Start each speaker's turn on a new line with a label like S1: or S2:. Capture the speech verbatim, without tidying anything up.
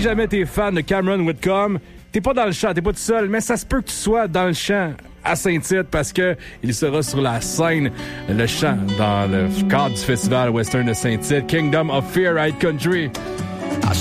S1: jamais t'es fan de Cameron Whitcomb, t'es pas dans le champ, t'es pas tout seul, mais ça se peut que tu sois dans le champ à Saint-Tite parce que il sera sur la scène, le chant, dans le cadre du festival western de Saint-Tite, Kingdom of Fear High Country.